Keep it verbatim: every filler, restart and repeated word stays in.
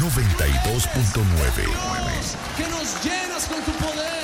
noventa y dos punto nueve. Que nos llenas con tu poder.